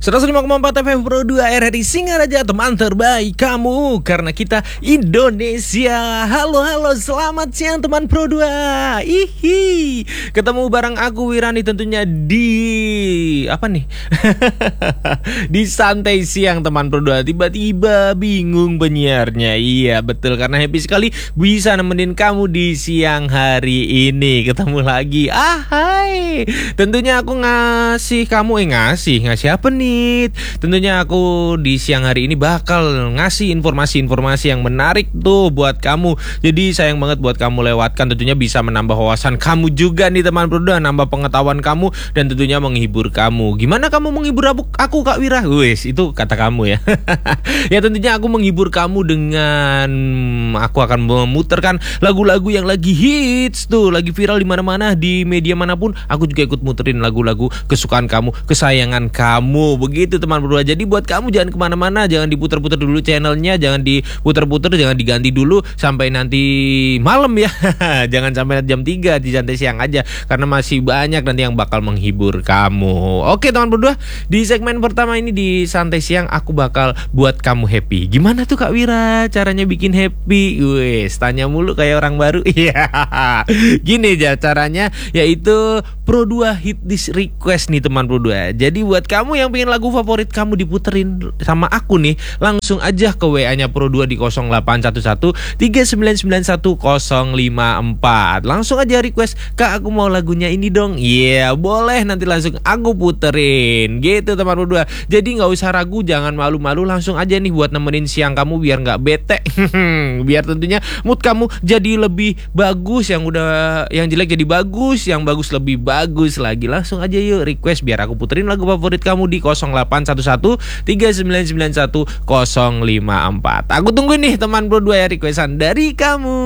105,4 FM Pro 2 RRI Singaraja, teman terbaik kamu karena kita Indonesia. Halo selamat siang teman Pro 2. Ketemu bareng aku Wirani tentunya di apa nih? Di santai siang teman Pro 2. Tiba-tiba bingung penyiarnya. Iya betul, karena happy sekali bisa nemenin kamu di siang hari ini. Ketemu lagi. Hai. Tentunya aku ngasih kamu ngasih apa nih? Tentunya aku di siang hari ini bakal ngasih informasi-informasi yang menarik tuh buat kamu. Jadi sayang banget buat kamu lewatkan, tentunya bisa menambah wawasan kamu juga nih teman Pro 2, nambah pengetahuan kamu dan tentunya menghibur kamu. Gimana kamu menghibur aku Kak Wira? Wes, itu kata kamu ya. Ya tentunya aku menghibur kamu dengan aku akan memutarkan lagu-lagu yang lagi hits tuh, lagi viral di mana-mana, di media manapun. Aku juga ikut muterin lagu-lagu kesukaan kamu, kesayangan kamu. Begitu teman berdua. Jadi buat kamu jangan kemana-mana, jangan diputer-puter dulu channelnya, jangan diputer-puter, jangan diganti dulu sampai nanti malam ya. Jangan sampai jam 3 di santai siang aja, karena masih banyak nanti yang bakal menghibur kamu. Oke teman berdua, di segmen pertama ini di santai siang aku bakal buat kamu happy. Gimana tuh Kak Wira caranya bikin happy? Wes, tanya mulu kayak orang baru. Iya. Gini aja caranya, yaitu Pro 2 hit this request nih teman Pro 2. Jadi buat kamu yang pengen lagu favorit kamu diputerin sama aku nih, langsung aja ke WA-nya Pro 2 di 0811 3991 054. Langsung aja request, Kak aku mau lagunya ini dong. Iya boleh, nanti langsung aku puterin. Gitu teman Pro 2. Jadi gak usah ragu, jangan malu-malu, langsung aja nih buat nemenin siang kamu biar gak bete. Biar tentunya mood kamu jadi lebih bagus, yang jelek jadi bagus, yang bagus lebih bagus lagi. Langsung aja yuk request biar aku puterin lagu favorit kamu di 0811 3991 054. Aku tunggu nih teman Pro 2 ya requestan dari kamu.